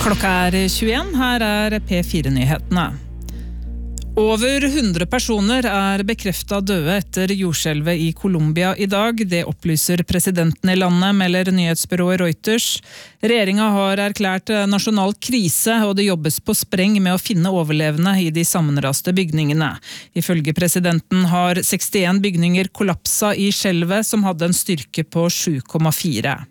Klokka 21, her P4-nyhetene. Over 100 personer bekreftet døde etter jordskjelvet i Colombia i dag. Det opplyser presidenten i landet, melder nyhetsbyrået Reuters. Regjeringen har erklært nasjonal krise, og det jobbes på spreng med å finne overlevende i de sammenraste bygningene. Ifølge presidenten har 61 bygninger kollapset i skjelvet, som hadde en styrke på 7,4.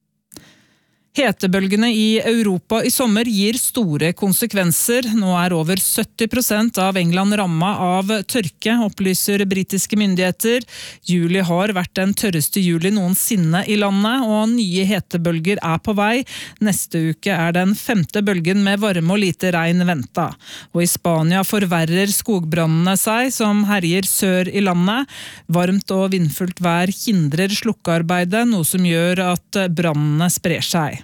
Hetebølgene i Europa i sommer gir store konsekvenser. Nå over 70% av England rammet av tørke, opplyser britiske myndigheter. Juli har vært den tørreste juli noensinne i landet, og nye hetebølger på vei. Neste uke den 5. bølgen med varme og lite regn ventet. Og i Spania forverrer skogbrannene seg, som herjer sør i landet. Varmt og vindfullt vær hindrer slukkearbeidet, noe som gjør at brannene sprer seg.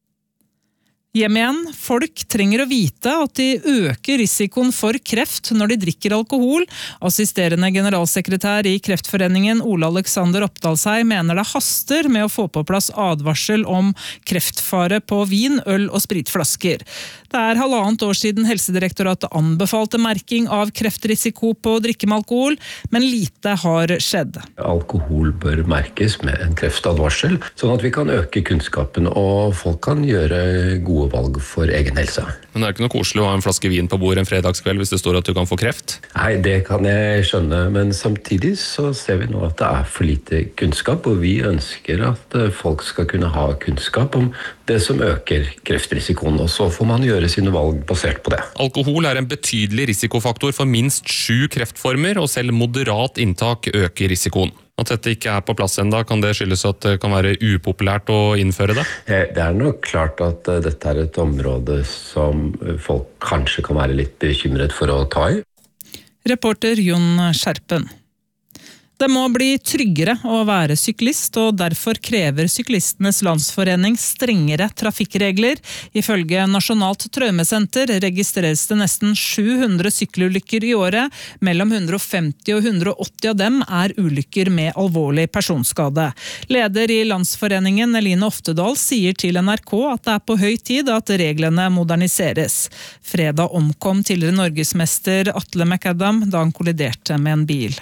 Hjem igjen. Folk trenger å vite at de øker risikoen for kreft når de drikker alkohol. Assisterende generalsekretær i Kreftforeningen Ole Alexander Oppdalshei mener det haster med å få på plass advarsel om kreftfare på vin, øl og spritflasker. Det 1,5 år siden Helsedirektoratet anbefalte merking av kreftrisiko på drikke med alkohol, men lite har skjedd. Alkohol bør merkes med en kreftadvarsel, sånn at vi kan øke kunnskapen og folk kan gjøre gode valg for egen helse. Men det ikke noe koselig å ha en flaske vin på bordet en fredagskveld hvis det står at du kan få kreft? Nei, det kan jeg skjønne, men samtidig så ser vi nå at det for lite kunnskap, og vi ønsker at folk skal kunne ha kunnskap om det som øker kreftrisikoen, og så får man gjøre sine valg basert på det. Alkohol en betydelig risikofaktor for minst 7 kreftformer, og selv moderat inntak øker risikoen. At dette ikke på plass enda, kan det skyldes at det kan være upopulært å innføre det? Det nok klart at dette et område som folk kanskje kan være litt bekymret for å ta i. Reporter Jon Skjerpen. Det må bli tryggere å være syklist, og derfor krever Syklistenes Landsforening strengere trafikkregler. Ifølge Nasjonalt Traumesenter registreres det nesten 700 sykkelulykker i året. Mellom 150 og 180 av dem ulykker med alvorlig personskade. Leder i Landsforeningen, Eline Oftedal, sier til NRK at det på høy tid at reglene moderniseres. Fredag omkom tidligere norgesmester Atle McAdam da han kolliderte med en bil.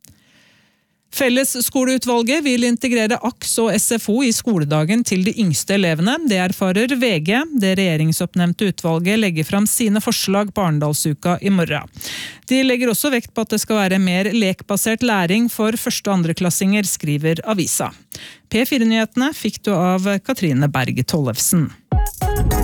Fellesskoleutvalget vil integrere AKS og SFO i skoledagen til de yngste elevene. Det erfarer VG. Det regjeringsoppnevnte utvalget legger fram sine forslag på Arendalsuka i morgen. De legger også vekt på at det skal være mer lekbasert læring for 1. og 2. klassinger, skriver avisa. P4-nyhetene fikk du av Katrine Berg Tollefsen.